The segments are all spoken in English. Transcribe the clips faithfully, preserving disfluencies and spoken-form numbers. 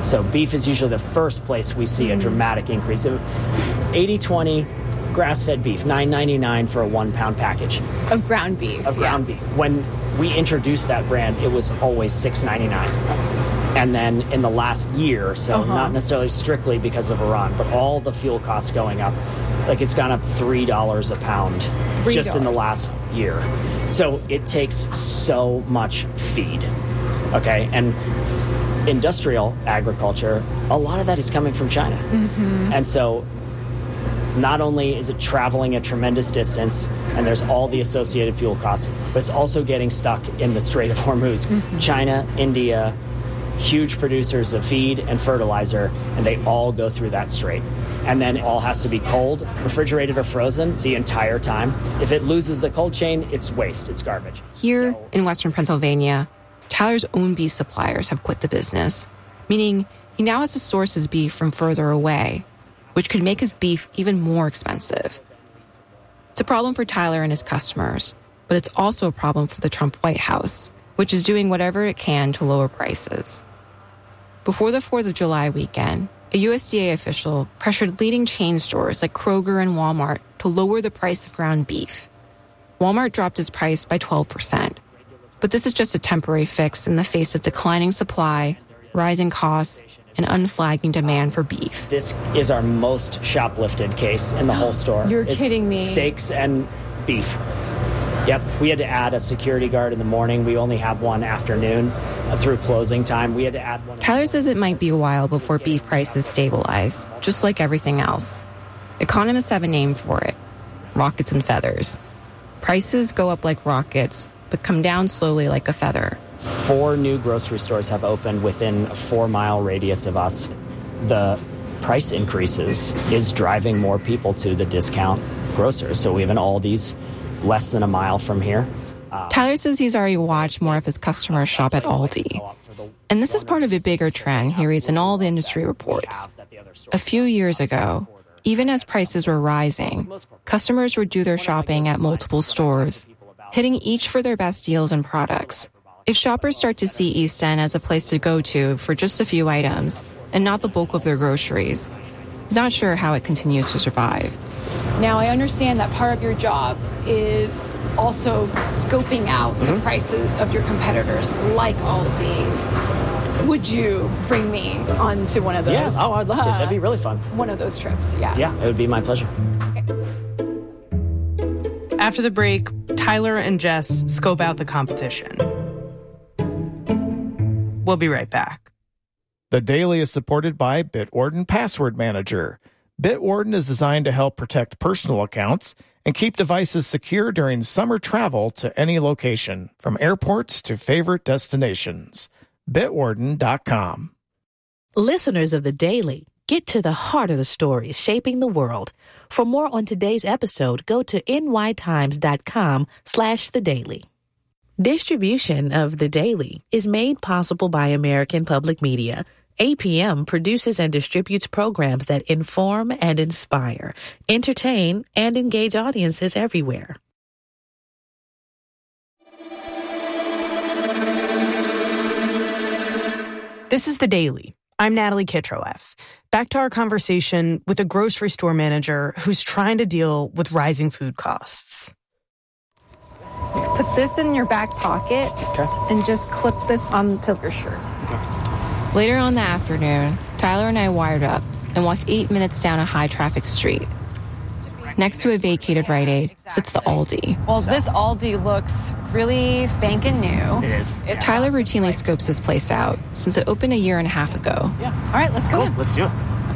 So beef is usually the first place we see a dramatic increase. eighty twenty grass-fed beef, nine ninety-nine for a one-pound package. Of ground beef. Of ground yeah. beef. When we introduced that brand, it was always six ninety-nine. And then in the last year, so uh-huh. not necessarily strictly because of Iran, but all the fuel costs going up, like it's gone up three dollars a pound three dollars just in the last year. So it takes so much feed, okay? And industrial agriculture, a lot of that is coming from China. Mm-hmm. And so not only is it traveling a tremendous distance and there's all the associated fuel costs, but it's also getting stuck in the Strait of Hormuz. Mm-hmm. China, India, huge producers of feed and fertilizer, and they all go through that strait. And then it all has to be cold, refrigerated, or frozen the entire time. If it loses the cold chain, it's waste, it's garbage. Here so, in Western Pennsylvania, Tyler's own beef suppliers have quit the business, meaning he now has to source his beef from further away, which could make his beef even more expensive. It's a problem for Tyler and his customers, but it's also a problem for the Trump White House, which is doing whatever it can to lower prices. Before the fourth of July weekend, a U S D A official pressured leading chain stores like Kroger and Walmart to lower the price of ground beef. Walmart dropped its price by twelve percent. But this is just a temporary fix in the face of declining supply, rising costs, and unflagging demand for beef. This is our most shoplifted case in the whole store. You're kidding me. Steaks and beef. Yep, we had to add a security guard in the morning. We only have one afternoon uh, through closing time. We had to add one. Tyler says it might be a while before beef prices stabilize, just like everything else. Economists have a name for it: rockets and feathers. Prices go up like rockets, but come down slowly like a feather. Four new grocery stores have opened within a four-mile radius of us. The price increases is driving more people to the discount grocers. So we have an Aldi's less than a mile from here. Um, Tyler says he's already watched more of his customers shop at Aldi. And this is part of a bigger trend he reads in all the industry reports. A few years ago, even as prices were rising, customers would do their shopping at multiple stores, hitting each for their best deals and products. If shoppers start to see East End as a place to go to for just a few items and not the bulk of their groceries, he's not sure how it continues to survive. Now, I understand that part of your job is also scoping out mm-hmm. the prices of your competitors, like Aldi. Would you bring me onto one of those? Yeah, oh, I'd love uh, to. That'd be really fun. One of those trips, yeah. Yeah, it would be my pleasure. Okay. After the break, Tyler and Jess scope out the competition. We'll be right back. The Daily is supported by Bitwarden Password Manager. Bitwarden is designed to help protect personal accounts and keep devices secure during summer travel to any location, from airports to favorite destinations. Bitwarden dot com. Listeners of The Daily, get to the heart of the stories shaping the world. For more on today's episode, go to nytimes.com slash The Daily. Distribution of The Daily is made possible by American Public Media. A P M produces and distributes programs that inform and inspire, entertain, and engage audiences everywhere. This is The Daily. I'm Natalie Kitroeff. Back to our conversation with a grocery store manager who's trying to deal with rising food costs. Put this in your back pocket okay. and just clip this onto your shirt. Okay. Later on the afternoon, Tyler and I wired up and walked eight minutes down a high-traffic street. Next to a vacated Rite Aid sits the Aldi. Well, this Aldi looks really spanking new. It is. It, Tyler routinely scopes this place out since it opened a year and a half ago. Yeah. All right, let's go. Cool. Let's do it.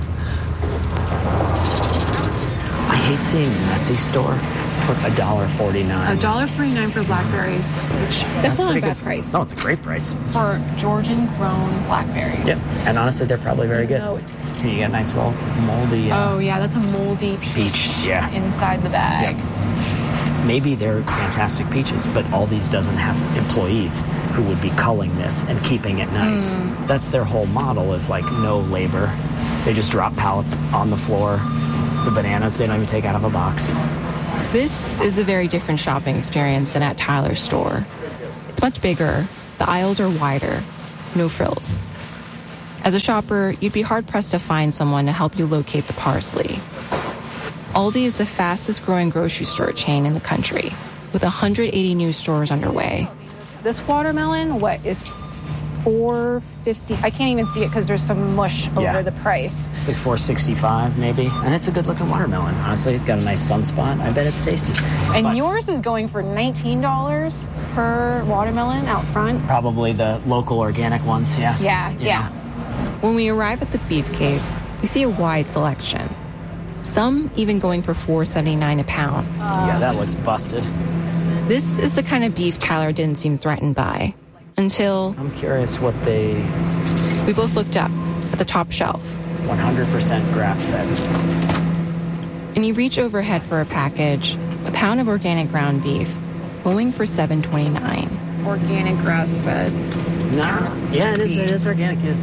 I hate seeing a messy store. A dollar forty-nine. A dollar forty-nine for blackberries. Which That's not a bad price. No, it's a great price for Georgian-grown blackberries. Yep, and honestly, they're probably very good. No. Can you get a nice little moldy? Uh, oh yeah, that's a moldy peach. Peach, yeah. Inside the bag. Yep. Maybe they're fantastic peaches, but Aldi's doesn't have employees who would be culling this and keeping it nice. Mm. That's their whole model, is like no labor. They just drop pallets on the floor. The bananas they don't even take out of a box. This is a very different shopping experience than at Tyler's store. It's much bigger, the aisles are wider, no frills. As a shopper, you'd be hard-pressed to find someone to help you locate the parsley. Aldi is the fastest-growing grocery store chain in the country, with one hundred eighty new stores underway. This watermelon, what is four fifty? I can't even see it because there's some mush over Yeah. the price. It's like four sixty-five maybe. And it's a good looking watermelon. Honestly, it's got a nice sunspot. I bet it's tasty. And But yours is going for nineteen dollars per watermelon out front. probably the local organic ones, yeah. Yeah, You yeah. know. When we arrive at the beef case, we see a wide selection. Some even going for four seventy-nine a pound. Yeah, that looks busted. This is the kind of beef Tyler didn't seem threatened by. Until I'm curious what they we both looked up at the top shelf. one hundred percent grass-fed. And you reach overhead for a package, a pound of organic ground beef, going for seven twenty-nine. Organic grass-fed. No, yeah, it is. It is organic. Yeah.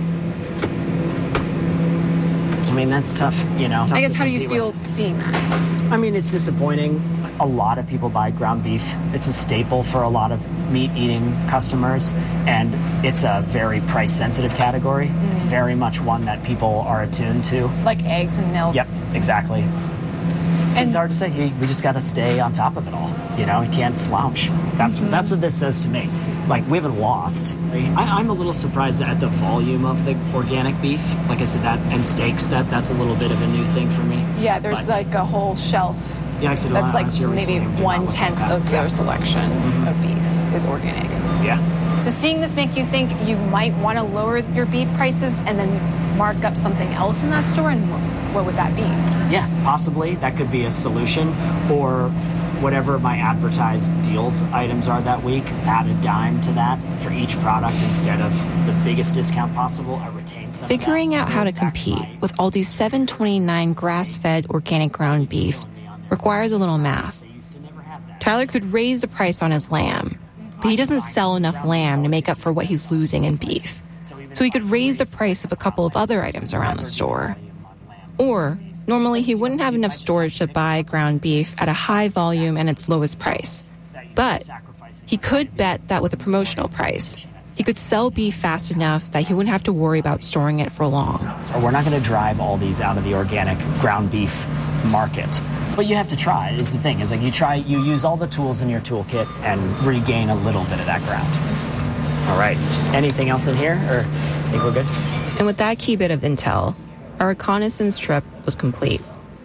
I mean, that's tough. You know. I guess tough how to do you compete feel with. seeing that? I mean, it's disappointing. A lot of people buy ground beef. It's a staple for a lot of meat-eating customers, and it's a very price-sensitive category. Mm. It's very much one that people are attuned to. Like eggs and milk. Yep, exactly. So And- it's hard to say. You- We just got to stay on top of it all. You know, you can't slouch. That's Mm-hmm. that's what this says to me. Like, we haven't lost. I, I'm a little surprised at the volume of the organic beef. Like I said, that and steaks. That that's a little bit of a new thing for me. Yeah, there's But- like a whole shelf. Yeah, I said, That's well, like honestly, maybe recently, I did not one look at tenth that. of Yeah. their selection of beef is organic. Yeah. Does seeing this make you think you might want to lower your beef prices and then mark up something else in that store? And wh- what would that be? Yeah, possibly. That could be a solution. Or whatever my advertised deals items are that week, add a dime to that for each product instead of the biggest discount possible. I retain some of that. Figuring out how to Back to compete my- with Aldi's seven twenty-nine grass-fed organic ground beef requires a little math. Tyler could raise the price on his lamb, but he doesn't sell enough lamb to make up for what he's losing in beef. So he could raise the price of a couple of other items around the store. Or, normally he wouldn't have enough storage to buy ground beef at a high volume and its lowest price. But he could bet that with a promotional price, he could sell beef fast enough that he wouldn't have to worry about storing it for long. Or we're not going to drive all these out of the organic ground beef market. But you have to try, is the thing. Is like you try, you use all the tools in your toolkit and regain a little bit of that ground. All right. Anything else in here? Or I think we're good? And with that key bit of intel, our reconnaissance trip was complete.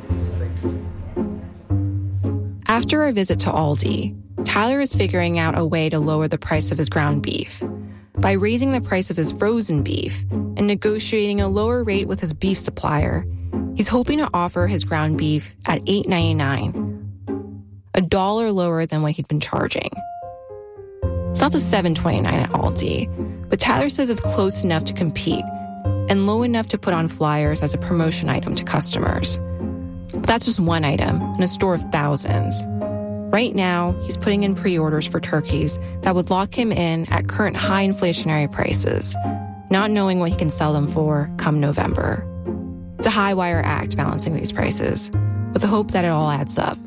After our visit to Aldi, Tyler is figuring out a way to lower the price of his ground beef by raising the price of his frozen beef and negotiating a lower rate with his beef supplier. He's hoping to offer his ground beef at eight ninety-nine, a dollar lower than what he'd been charging. It's not the seven twenty-nine at Aldi, but Tyler says it's close enough to compete and low enough to put on flyers as a promotion item to customers. But that's just one item in a store of thousands. Right now, he's putting in pre-orders for turkeys that would lock him in at current high inflationary prices, not knowing what he can sell them for come November. It's a high-wire act balancing these prices, with the hope that it all adds up.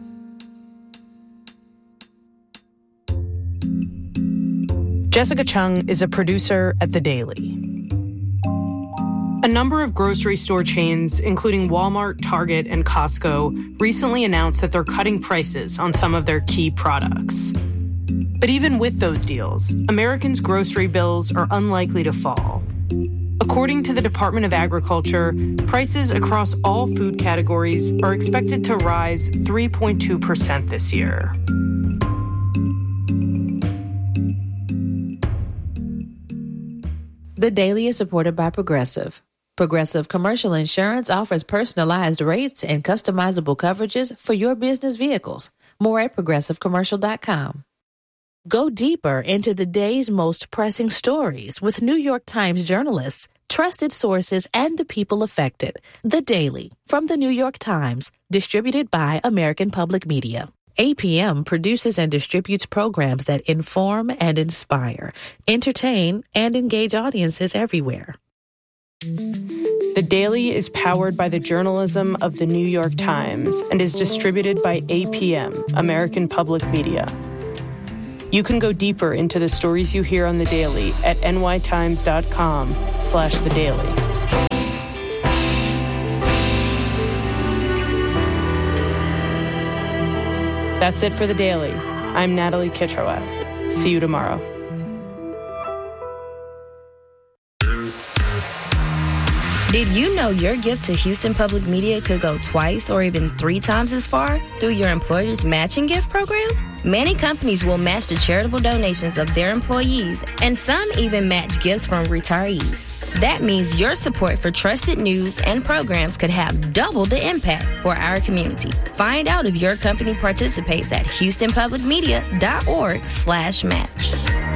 Jessica Chung is a producer at The Daily. A number of grocery store chains, including Walmart, Target, and Costco, recently announced that they're cutting prices on some of their key products. But even with those deals, Americans' grocery bills are unlikely to fall. According to the Department of Agriculture, prices across all food categories are expected to rise three point two percent this year. The Daily is supported by Progressive. Progressive Commercial Insurance offers personalized rates and customizable coverages for your business vehicles. More at progressive commercial dot com. Go deeper into the day's most pressing stories with New York Times journalists, trusted sources, and the people affected. The Daily from the New York Times, distributed by American Public Media. A P M produces and distributes programs that inform and inspire, entertain, and engage audiences everywhere. The Daily is powered by the journalism of the New York Times and is distributed by A P M, American Public Media. You can go deeper into the stories you hear on The Daily at n y times dot com slash the daily. That's it for The Daily. I'm Natalie Kitroeff. See you tomorrow. Did you know your gift to Houston Public Media could go twice or even three times as far through your employer's matching gift program? Many companies will match the charitable donations of their employees, and some even match gifts from retirees. That means your support for trusted news and programs could have double the impact for our community. Find out if your company participates at houstonpublicmedia.org slash match.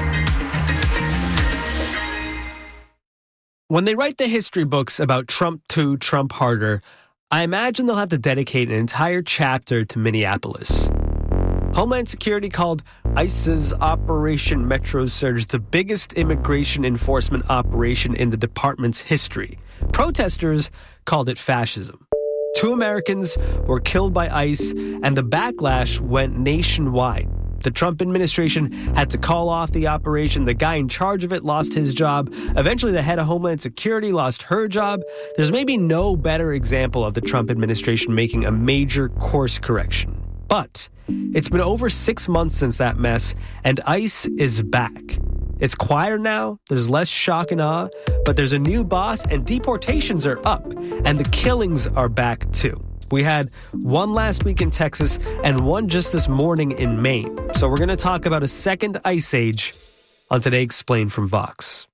When they write the history books about Trump two, Trump harder, I imagine they'll have to dedicate an entire chapter to Minneapolis. Homeland Security called ICE's Operation Metro Surge the biggest immigration enforcement operation in the department's history. Protesters called it fascism. Two Americans were killed by ICE, and the backlash went nationwide. The Trump administration had to call off the operation. The guy in charge of it lost his job. Eventually, the head of Homeland Security lost her job. There's maybe no better example of the Trump administration making a major course correction. But it's been over six months since that mess, and ICE is back. It's quieter now, there's less shock and awe, but there's a new boss, and deportations are up, and the killings are back too. We had one last week in Texas and one just this morning in Maine. So we're going to talk about a second ice age on Today Explained from Vox.